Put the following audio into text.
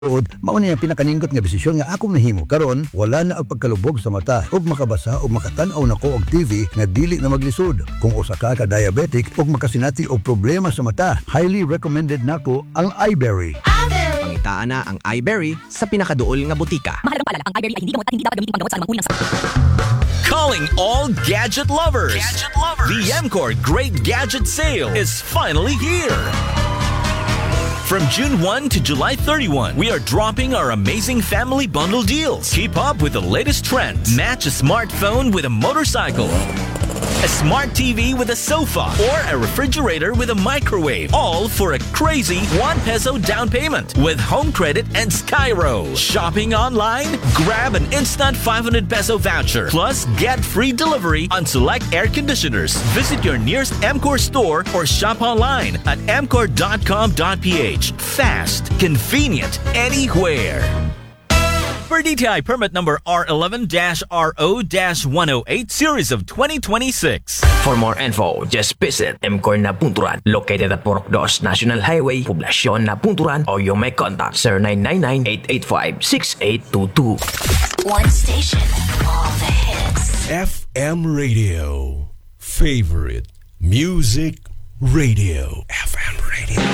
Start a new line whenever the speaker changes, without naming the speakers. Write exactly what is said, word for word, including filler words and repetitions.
mao niya pinakaningot nga desisyon nga akong nahimo karon wala na ang pagkalubog sa mata ug makabasa ug makatan-aw nako og T V nga dili na maglisod. Kung usa ka ka diabetic ug makasinati og problema sa mata, highly recommended nako ang iBerry.
Pangitaan na ang iBerry sa pinakaduol nga butika.
Mahalagang paalala, ang iBerry ay hindi gamot at hindi dapat gamitin panggamot sa anumang uri ng sakit.
Calling all gadget lovers. Gadget lovers. The M-Core Great Gadget Sale is finally here. From June first to July thirty-first, we are dropping our amazing family bundle deals. Keep up with the latest trends. Match a smartphone with a motorcycle, a smart T V with a sofa, or a refrigerator with a microwave. All for a crazy one peso down payment with home credit and Skyro. Shopping online? Grab an instant five hundred peso voucher. Plus, get free delivery on select air conditioners. Visit your nearest M-Core store or shop online at m core dot com dot p h. Fast, convenient, anywhere. For D T I permit number R eleven R O one oh eight series of twenty twenty-six.
For more info, just visit M-Core na Punturan, located at Purok dos National Highway, Poblacion na Punturan, or you may contact zero nine nine nine, eight eight five, six eight two two.
One station, all the hits.
F M Radio. Favorite Music Radio. F M Radio.